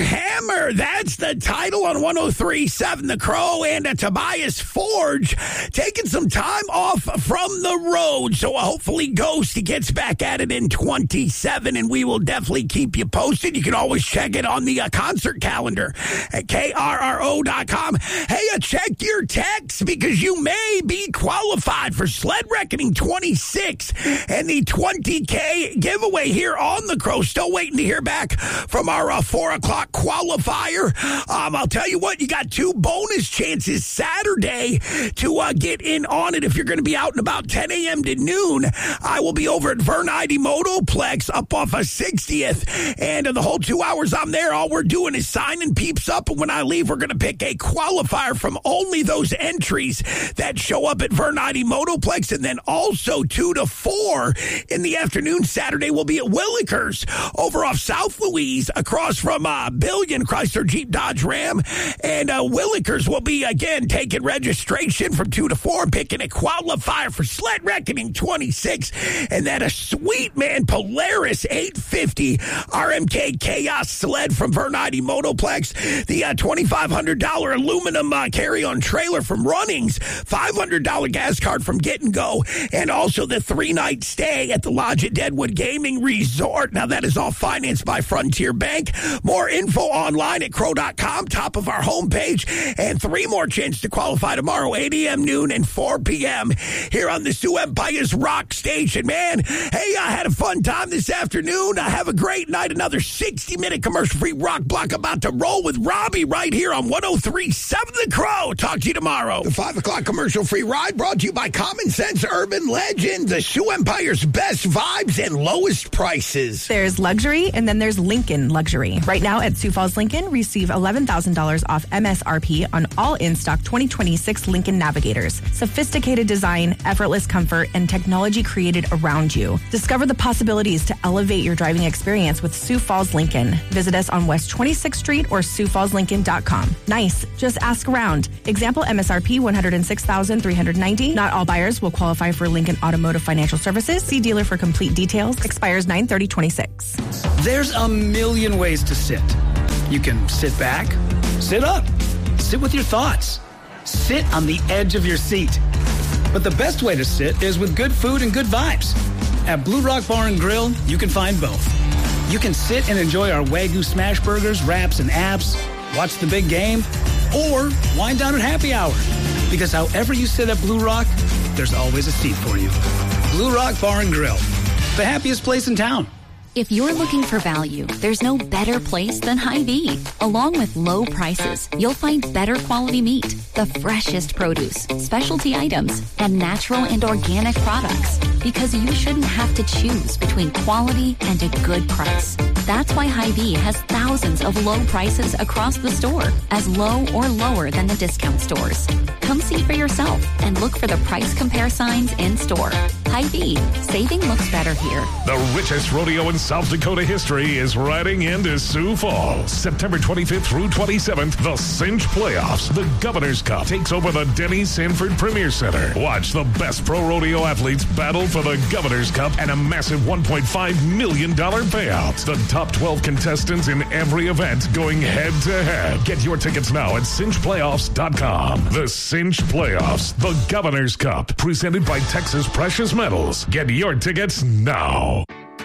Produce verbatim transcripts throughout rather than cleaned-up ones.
Hammer. That's the title on one oh three point seven The Crow. And uh, Tobias Forge taking some time off from the road. So uh, hopefully Ghost gets back at it in twenty-seven, and we will definitely keep you posted. You can always check it on the uh, concert calendar at K R R O dot com. Hey, uh, check your text because you may be qualified for Sled Reckoning twenty-six and the twenty K giveaway here on The Crow. Still waiting to hear back from our uh, four o'clock qualifier. Um, I'll tell you what, you got two bonus chances Saturday to uh, get in on it if you're going to be out and about ten a.m. to noon. I will be over at Vernide Motoplex up off of sixtieth, and uh, the whole two hours I'm there, all we're doing is signing peeps up, and when I leave, we're going to pick a qualifier from only those entries that show up at Vernide Motoplex, and then also two to four in the afternoon Saturday will be at Willikers over off South Louise across from uh, Billion Chrysler Jeep Dodge Ram, and uh, Willikers will be again taking registration from two to four and picking a qualifier for Sled Reckoning twenty-six, and then a sweet man Polaris eight fifty R M K Chaos sled from Vernide Motoplex, the uh, twenty-five hundred dollars aluminum uh, carry-on trailer from Runnings, five hundred dollars gas card from Get and Go, and also the three-night stay at the Lodge at Deadwood Gaming Resort. Now, that is all financed by Frontier Bank. More info online at crow dot com, top of our homepage, and three more chances to qualify tomorrow, eight a.m., noon, and four p.m. here on the Sioux Empire's Rock Station. Man, hey, I had a fun time this afternoon. I have a great night. Another sixty-minute commercial-free rock block about to roll with Robbie right here on one oh three point seven The Crow. Talk to you tomorrow. The five o'clock commercial-free ride brought to you by Common Sense Urban Legend, the Sioux Empire's best vibes and lowest prices. There's luxury, and then there's Lincoln Luxury. Right now at Sioux Falls Lincoln, receive eleven thousand dollars off M S R P on all in-stock twenty twenty-six Lincoln Navigators. Sophisticated design, effortless comfort, and technology created around you. Discover the possibilities to elevate your driving experience with Sioux Falls Lincoln. Visit us on West twenty-sixth Street or sioux falls lincoln dot com. Nice. Just ask around. Example M S R P one hundred six thousand three hundred ninety dollars. Not all buyers will qualify for Lincoln Automotive Financial Services. See dealer for complete details. Expires nine thirty twenty-six. There's a million ways to sit. You can sit back, sit up, sit with your thoughts, sit on the edge of your seat. But the best way to sit is with good food and good vibes. At Blue Rock Bar and Grill, you can find both. You can sit and enjoy our Wagyu smash burgers, wraps, and apps, watch the big game, or wind down at happy hour. Because however you sit at Blue Rock, there's always a seat for you. Blue Rock Bar and Grill, the happiest place in town. If you're looking for value, there's no better place than Hy-Vee. Along with low prices, you'll find better quality meat, the freshest produce, specialty items, and natural and organic products. Because you shouldn't have to choose between quality and a good price. That's why Hy-Vee has thousands of low prices across the store, as low or lower than the discount stores. Come see for yourself and look for the price compare signs in store. Hy-Vee, saving looks better here. The richest rodeo in South Dakota history is riding into Sioux Falls. September twenty-fifth through twenty-seventh, the Cinch Playoffs. The Governor's Cup takes over the Denny Sanford Premier Center. Watch the best pro rodeo athletes battle for the Governor's Cup and a massive one point five million dollars payout. The top twelve contestants in every event going head-to-head. Get your tickets now at cinch playoffs dot com. The Cinch Playoffs, the Governor's Cup, presented by Texas Precious Metals. Get your tickets now.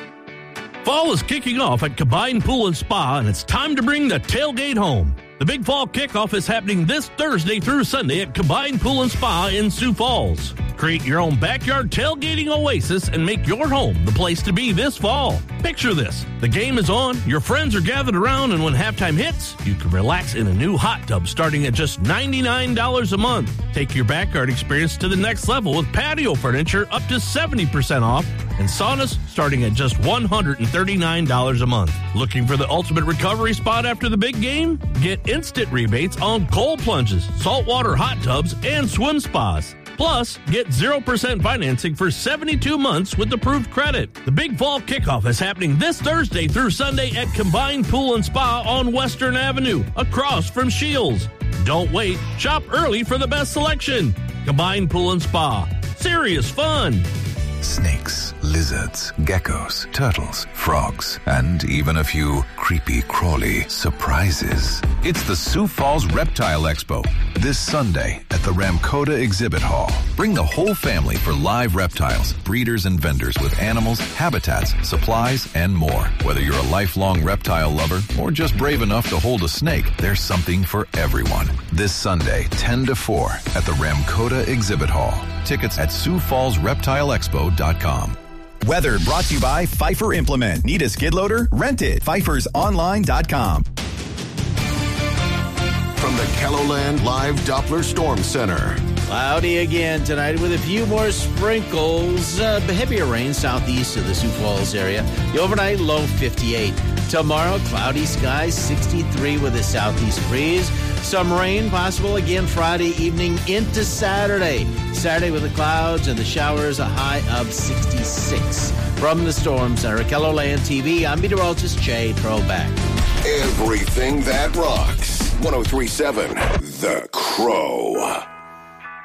Fall is kicking off at Combined Pool and Spa, and it's time to bring the tailgate home. The Big Fall Kickoff is happening this Thursday through Sunday at Combined Pool and Spa in Sioux Falls. Create your own backyard tailgating oasis and make your home the place to be this fall. Picture this. The game is on, your friends are gathered around, and when halftime hits, you can relax in a new hot tub starting at just ninety-nine dollars a month. Take your backyard experience to the next level with patio furniture up to seventy percent off and saunas starting at just one hundred thirty-nine dollars a month. Looking for the ultimate recovery spot after the big game? Get instant rebates on cold plunges, saltwater hot tubs, and swim spas. Plus, get zero percent financing for seventy-two months with approved credit. The Big Fall Kickoff is happening this Thursday through Sunday at Combined Pool and Spa on Western Avenue, across from Shields. Don't wait. Shop early for the best selection. Combined Pool and Spa. Serious fun. Snakes, lizards, geckos, turtles, frogs, and even a few creepy crawly surprises. It's the Sioux Falls Reptile Expo this Sunday at the Ramkota Exhibit Hall. Bring the whole family for live reptiles, breeders and vendors with animals, habitats, supplies, and more. Whether you're a lifelong reptile lover or just brave enough to hold a snake, there's something for everyone. This Sunday, ten to four at the Ramkota Exhibit Hall. Tickets at Sioux Falls Reptile Expo dot com. Weather brought to you by Pfeiffer Implement. Need a skid loader? Rent it. Pfeiffer's online dot com. From the KELOLAND Live Doppler Storm Center. Cloudy again tonight with a few more sprinkles. Uh, heavier rain southeast of the Sioux Falls area. The overnight low fifty-eight. Tomorrow, cloudy skies, sixty-three with a southeast breeze. Some rain possible again Friday evening into Saturday. Saturday with the clouds and the showers, a high of sixty-six. From the Storm Center, KELOLAND T V, I'm meteorologist Jay Trollback. Everything that rocks. one oh three point seven The